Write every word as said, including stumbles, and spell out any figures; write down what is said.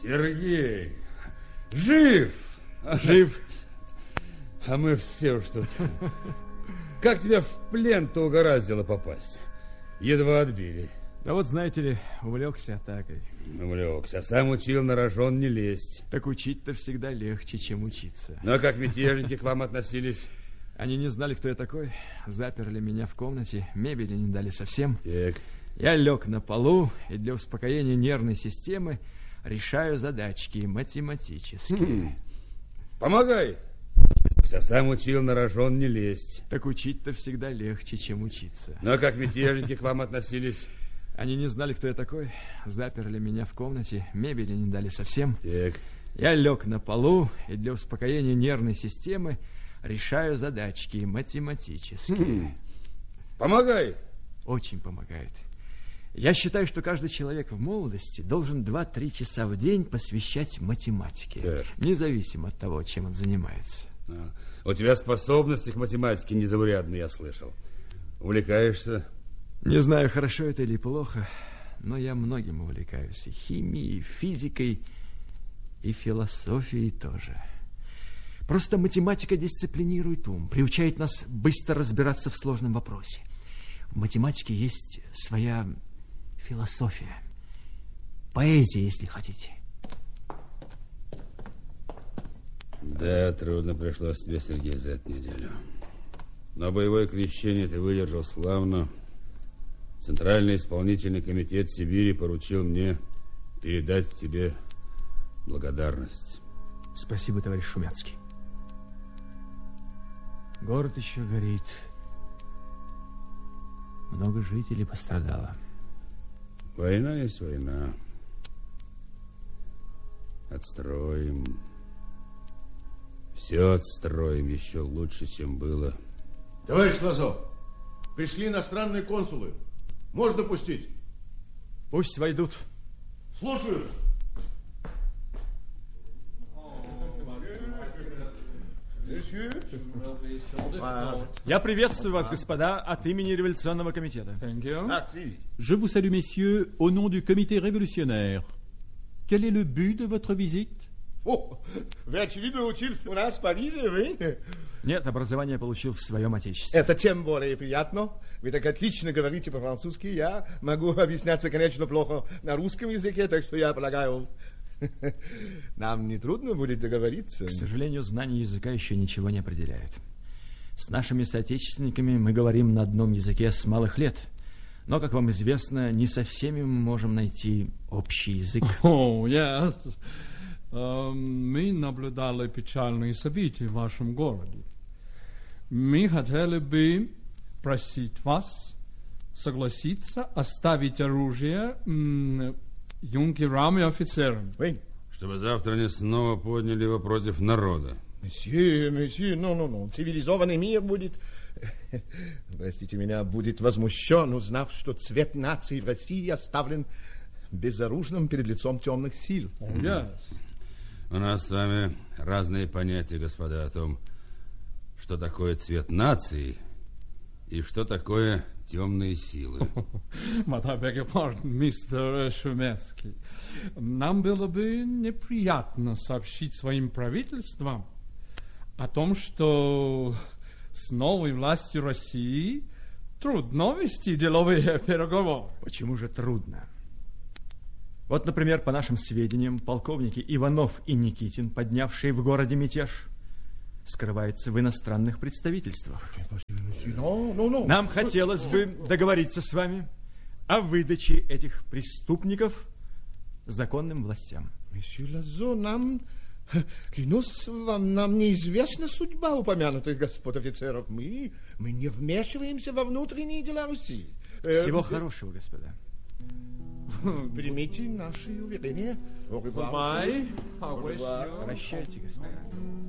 Сергей, жив! Жив. А мы все уж тут. Как тебя в плен-то угораздило попасть? Едва отбили. Да вот, знаете ли, увлекся атакой. Увлекся, а сам учил на рожон не лезть. Так учить-то всегда легче, чем учиться. Ну, а как мятежники к вам относились? Они не знали, кто я такой. Заперли меня в комнате, мебели не дали совсем. Так. Я лег на полу и для успокоения нервной системы решаю задачки математические. Хм. Помогает. А сам учил на рожон не лезть. Так учить-то всегда легче, чем учиться. Ну, а как мятежники к вам относились? Они не знали, кто я такой. Заперли меня в комнате, мебели не дали совсем. Так. Я лег на полу и для успокоения нервной системы решаю задачки математические. Хм. Помогает. Очень помогает. Я считаю, что каждый человек в молодости должен два-три часа в день посвящать математике. Так. Независимо от того, чем он занимается. А, у тебя способности к математике незаурядные, я слышал. Увлекаешься? Не знаю, хорошо это или плохо, но я многим увлекаюсь. И химией, и физикой, и философией тоже. Просто математика дисциплинирует ум, приучает нас быстро разбираться в сложном вопросе. В математике есть своя философия. Поэзия, если хотите. Да, трудно пришлось тебе, Сергей, за эту неделю. Но боевое крещение ты выдержал славно. Центральный исполнительный комитет Сибири поручил мне передать тебе благодарность. Спасибо, товарищ Шумяцкий. Город еще горит. Много жителей пострадало. Война есть война. Отстроим. Все отстроим еще лучше, чем было. Товарищ Лазо, пришли иностранные консулы. Можно пустить? Пусть войдут. Слушаюсь. Я приветствую вас, господа, от имени революционного комитета. Je vous salue, messieurs, au nom du comité révolutionnaire. Quel est le but de votre visite? О, вы, очевидно, учились у нас в Париже, вы? Нет, образование получил в своем отечестве. Это тем более приятно. Вы так отлично говорите по-французски. Я могу объясняться, конечно, плохо на русском языке, так что я полагаю, нам не трудно будет договориться. К сожалению, знание языка еще ничего не определяет. С нашими соотечественниками мы говорим на одном языке с малых лет. Но, как вам известно, не со всеми мы можем найти общий язык. О, yes. Uh, мы наблюдали печальные события в вашем городе. Мы хотели бы просить вас согласиться оставить оружие м, юнкерам и офицерам. Вы? Чтобы завтра они снова подняли его против народа. Месье, месье, ну, ну, ну, цивилизованный мир будет, простите меня, будет возмущен, узнав, что цвет нации в России оставлен безоружным перед лицом темных сил. Oh, yes. У нас с вами разные понятия, господа, о том, что такое цвет нации и что такое темные силы. Мадам Бегепард, мистер Шумецкий, нам было бы неприятно сообщить своим правительствам о том, что с новой властью России трудно вести деловые переговоры. Почему же трудно? Вот, например, по нашим сведениям, полковники Иванов и Никитин, поднявшие в городе мятеж, скрываются в иностранных представительствах. Нам хотелось бы договориться с вами о выдаче этих преступников законным властям. Месье Лазо, нам, клянусь вам, нам неизвестна судьба упомянутых господ офицеров. Мы, мы не вмешиваемся во внутренние дела Руси. Всего хорошего, господа. Примите наши уверения. Goodbye. I wish you... Прощайте, господа.